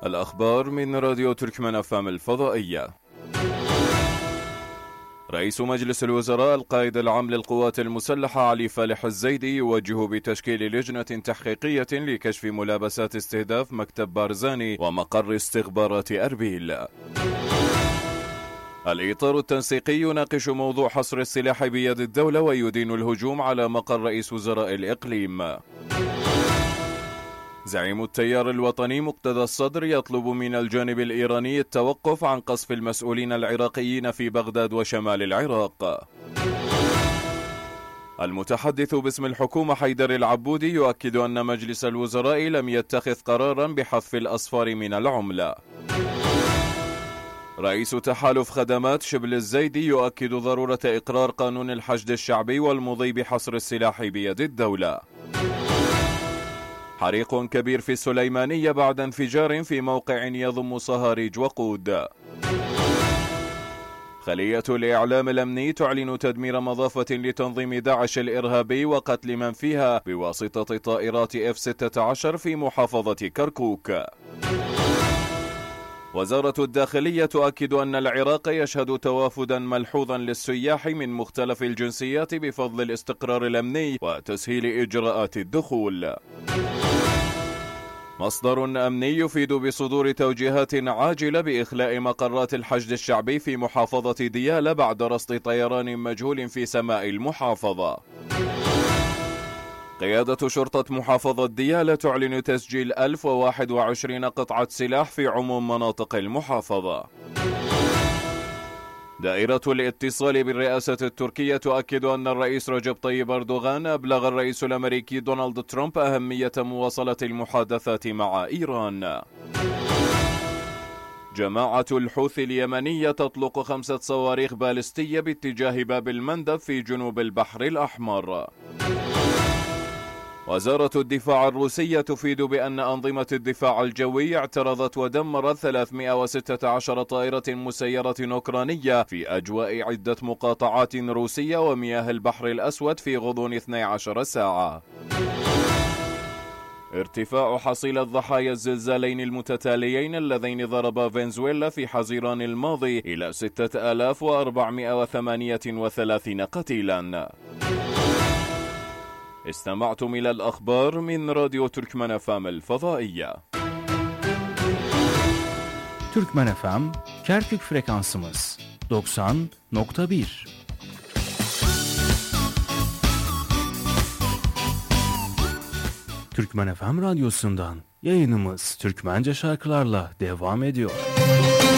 الأخبار من راديو تركمان FM الفضائية. رئيس مجلس الوزراء القائد العام للقوات المسلحة علي فالح الزيدي يوجه بتشكيل لجنة تحقيقية لكشف ملابسات استهداف مكتب بارزاني ومقر استخبارات أربيل. الإطار التنسيقي يناقش موضوع حصر السلاح بيد الدولة ويدين الهجوم على مقر رئيس وزراء الإقليم. زعيم التيار الوطني مقتدى الصدر يطلب من الجانب الإيراني التوقف عن قصف المسؤولين العراقيين في بغداد وشمال العراق. المتحدث باسم الحكومة حيدر العبودي يؤكد أن مجلس الوزراء لم يتخذ قرارا بحذف الأصفار من العملة. رئيس تحالف خدمات شبل الزيدي يؤكد ضرورة إقرار قانون الحشد الشعبي والمضي بحصر السلاح بيد الدولة. حريق كبير في السليمانية بعد انفجار في موقع يضم صهاريج وقود. خلية الإعلام الأمني تعلن تدمير مضافة لتنظيم داعش الإرهابي وقتل من فيها بواسطة طائرات F-16 في محافظة كركوك. وزارة الداخلية تؤكد أن العراق يشهد توافدا ملحوظا للسياح من مختلف الجنسيات بفضل الاستقرار الأمني وتسهيل إجراءات الدخول. مصدر أمني يفيد بصدور توجيهات عاجلة بإخلاء مقرات الحشد الشعبي في محافظة ديالى بعد رصد طيران مجهول في سماء المحافظة. قيادة شرطة محافظة ديالى تعلن تسجيل 1021 قطعة سلاح في عموم مناطق المحافظة. دائرة الاتصال بالرئاسة التركية تؤكد أن الرئيس رجب طيب أردوغان أبلغ الرئيس الأمريكي دونالد ترامب أهمية مواصلة المحادثات مع إيران. جماعة الحوثي اليمنية تطلق 5 صواريخ باليستية باتجاه باب المندب في جنوب البحر الأحمر. وزارة الدفاع الروسية تفيد بأن أنظمة الدفاع الجوي اعترضت ودمرت 316 طائرة مسيرة أوكرانية في أجواء عدة مقاطعات روسية ومياه البحر الأسود في غضون 12 ساعة. ارتفاع حصيلة ضحايا الزلزالين المتتاليين اللذين ضربا فنزويلا في حزيران الماضي إلى 6438 قتيلا. استمعتم إلى الأخبار من راديو تركمان FM الفضائية. Türkmen FM, Kerkük frekansımız 90.1. Türkmen FM radyosundan yayınımız Türkmence şarkılarla devam ediyor.